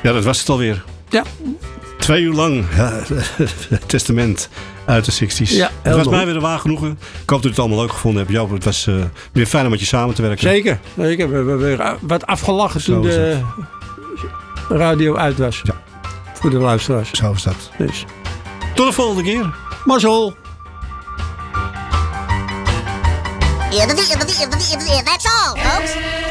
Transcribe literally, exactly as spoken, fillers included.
Ja, dat was het alweer. Ja. Twee uur lang. Ja, het testament uit de zestig's. Ja, het was mooi. mij weer een waar genoegen. Ik hoop dat u het allemaal leuk gevonden hebt. Joop, het was uh, weer fijn om met je samen te werken. Zeker. Zeker. We hebben weer wat afgelachen Zo toen is de radio uit was. Ja. Voor de luisteraars. Zo is dat. Dus. Tot de volgende keer. Mazzel. Yeah, that's all, folks.